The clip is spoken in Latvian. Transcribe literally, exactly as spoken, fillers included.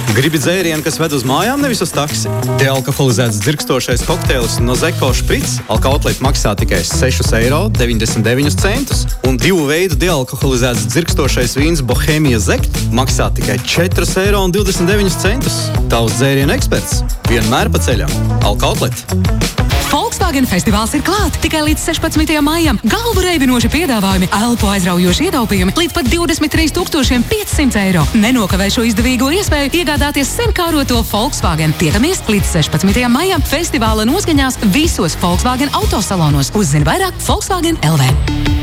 Gribi dzērienu, kas ved uz mājām, nevis uz taksi? Dealkoholizēts dzirkstošais kokteilis no Zeko Šprits alkohotlēt maksā tikai sešus eiro deviņdesmit deviņus centus, un divu veidu dealkoholizēts dzirkstošais vīns Bohēmija Zekt maksā tikai četrus eiro divdesmit deviņus centus. Tavs dzērienu eksperts vienmēr pa ceļam. Alkohotlēt. Volkswagen festivāls ir klāt tikai līdz sešpadsmitajam maijam. Galvu reibinoši piedāvājumi, elpu aizraujoši ietaupījumi līdz pat divdesmit trīs tūkstoši piecsimt eiro. Nenokavē šo izdevīgo iespēju iegādāties sen kāroto Volkswagen. Tiekamies līdz sešpadsmitajam maijam festivāla noskaņās visos Volkswagen autosalonos. Uzzini vairāk Volkswagen L V.